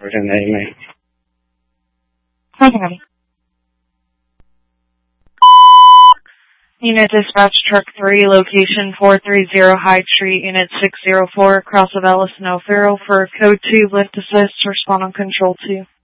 Virginia, Amy. Okay. Unit Dispatch Truck 3, location 430 Hyde Street, Unit 604, Cross of Ellis and O'Farrell for Code 2, lift assist, respond on Control 2.